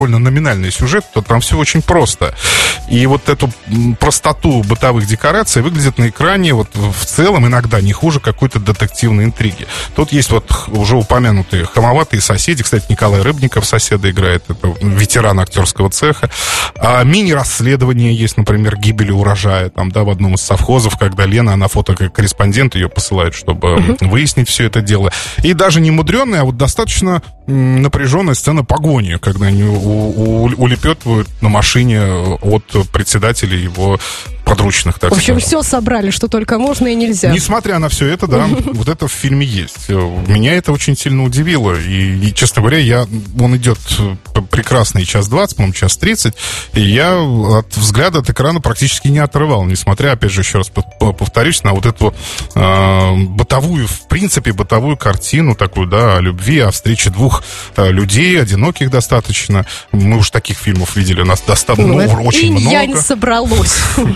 довольно номинальный сюжет, то там все очень просто. И вот эту простоту бытовых декораций выглядит на экране вот в целом иногда не хуже какой-то детективной интриги. Тут есть вот уже упомянутые хамоватые соседи. Кстати, Николай Рыбников соседа играет. Это ветеран актерского цеха. А мини-расследование есть, например, гибели урожая. Там, да, в одном из совхозов, когда Лена, она фотокорреспондент, ее посылают, чтобы выяснить все это дело. И даже не мудренная, а вот достаточно напряженная сцена погони, когда они улепетывают на машине от председателя его подручных, так сказать. В общем, все собрали, что только можно и нельзя. Несмотря на все это, да, вот это в фильме есть. Меня это очень сильно удивило. И честно говоря, он идет прекрасный 1:20, по-моему, 1:30, и я от взгляда от экрана практически не отрывал, несмотря, опять же, еще раз повторюсь, на вот эту бытовую, в принципе, бытовую картину такую, да, о любви, о встрече двух людей, одиноких достаточно. Мы уж таких фильмов видели у нас достаточно, очень много. Я не собралось.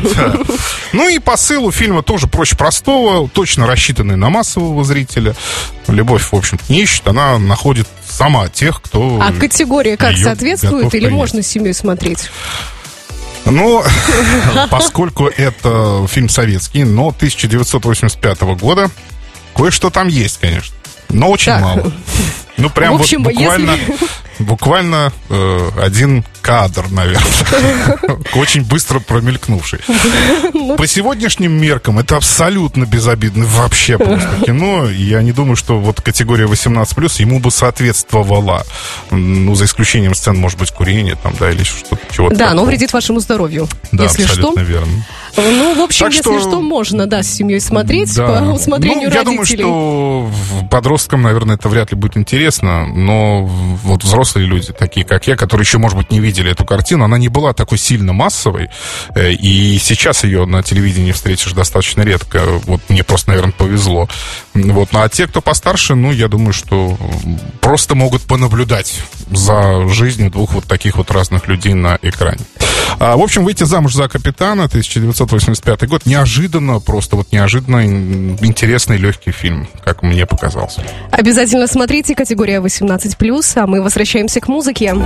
Ну и посыл у фильма тоже проще простого, точно рассчитанный на массового зрителя. Любовь, в общем-то, не ищет, она находит сама тех, кто... А категория как соответствует, или можно с семьей смотреть? Ну, поскольку это фильм советский, но 1985 года, кое-что там есть, конечно, но очень мало. Ну, прям вот буквально один кадр, наверное, очень быстро промелькнувший. По сегодняшним меркам это абсолютно безобидное вообще просто кино. Я не думаю, что вот категория 18+, ему бы соответствовала. Ну, за исключением сцен, может быть, курения там, да, или что-то, чего-то. Да, но вредит вашему здоровью, да, если абсолютно что. Верно. Ну, в общем, так если что, можно, да, с семьей смотреть, да, по усмотрению родителей. Я думаю, что подросткам, наверное, это вряд ли будет интересно, но вот взрослые люди, такие как я, которые еще, может быть, не видели эту картину, она не была такой сильно массовой, и сейчас ее на телевидении встретишь достаточно редко. Вот мне просто, наверное, повезло. Вот. Ну, а те, кто постарше, ну, я думаю, что просто могут понаблюдать за жизнью двух вот таких вот разных людей на экране. В общем, «Выйти замуж за капитана», 1985 год. Неожиданно, просто вот неожиданно интересный, легкий фильм, как мне показался. Обязательно смотрите, категория 18+, а мы возвращаемся к музыке.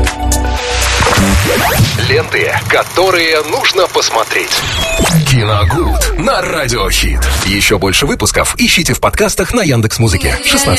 Ленты, которые нужно посмотреть. Киногуд на Радиохит. Еще больше выпусков ищите в подкастах на Яндекс.Музыке. 16+.